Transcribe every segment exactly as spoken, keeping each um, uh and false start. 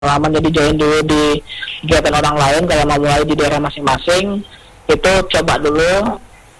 pengalaman, jadi join dulu di kegiatan orang lain. Kalau mau mulai di daerah masing-masing itu coba dulu,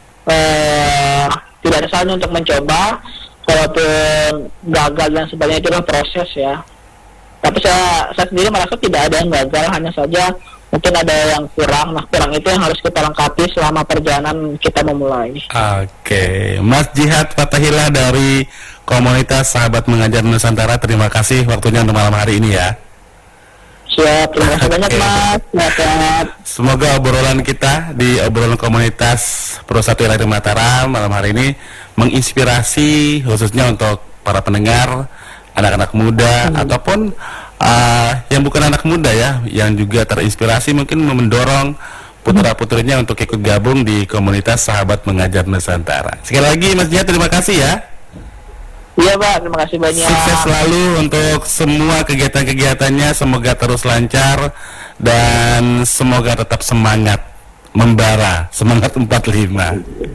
eh, tidak ada salahnya untuk mencoba, walaupun gagal dan sebagainya, itu adalah proses ya. Tapi saya, saya sendiri merasa tidak ada yang gagal, hanya saja mungkin ada yang kurang. Nah, kurang itu yang harus kita lengkapi selama perjalanan kita memulai. Oke, Mas Jihad Fathahillah dari komunitas Sahabat Mengajar Nusantara, terima kasih waktunya untuk malam hari ini ya. Siap, terima kasih banyak Mas. Sehat. Semoga obrolan kita di obrolan komunitas Pro satu L R I Mataram malam hari ini menginspirasi khususnya untuk para pendengar, anak-anak muda hmm. ataupun uh, yang bukan anak muda ya, yang juga terinspirasi mungkin mendorong putra-putrinya untuk ikut gabung di komunitas Sahabat Mengajar Nusantara. Sekali lagi Mas Jihad, terima kasih ya. Iya Pak, terima kasih banyak. Sukses selalu untuk semua kegiatan-kegiatannya, semoga terus lancar dan semoga tetap semangat membara, semangat empat puluh lima.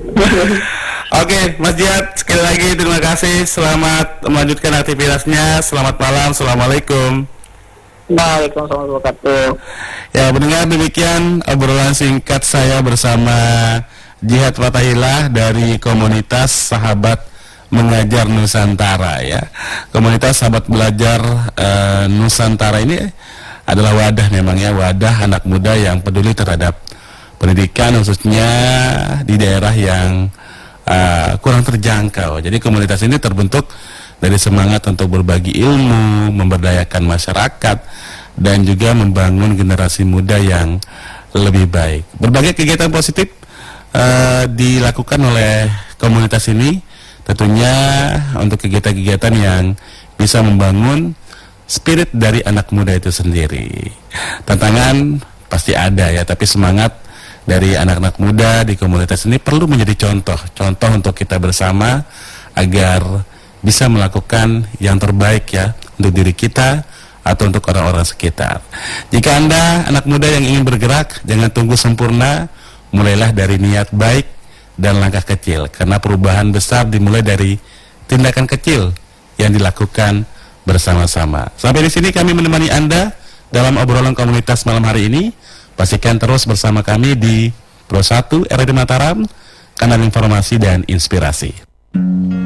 Oke, Mas Jihad, sekali lagi terima kasih, selamat melanjutkan aktivitasnya, selamat malam, Assalamualaikum. Waalaikumsalam warahmatullahi wabarakatuh. Ya, mendengar demikian obrolan singkat saya bersama Jihad Fathahillah dari komunitas Sahabat Mengajar Nusantara ya. Komunitas Sahabat Belajar uh, Nusantara ini adalah wadah memang ya, wadah anak muda yang peduli terhadap pendidikan khususnya di daerah yang uh, kurang terjangkau. Jadi komunitas ini terbentuk dari semangat untuk berbagi ilmu, memberdayakan masyarakat, dan juga membangun generasi muda yang lebih baik. Berbagai kegiatan positif uh, dilakukan oleh komunitas ini, tentunya untuk kegiatan-kegiatan yang bisa membangun spirit dari anak muda itu sendiri. Tantangan pasti ada ya, tapi semangat dari anak-anak muda di komunitas ini perlu menjadi contoh, contoh untuk kita bersama agar bisa melakukan yang terbaik ya untuk diri kita atau untuk orang-orang sekitar. Jika Anda anak muda yang ingin bergerak, jangan tunggu sempurna, mulailah dari niat baik dan langkah kecil, karena perubahan besar dimulai dari tindakan kecil yang dilakukan bersama-sama. Sampai di sini kami menemani Anda dalam obrolan komunitas malam hari ini. Pastikan terus bersama kami di Pro satu R R I Mataram, kanal informasi dan inspirasi.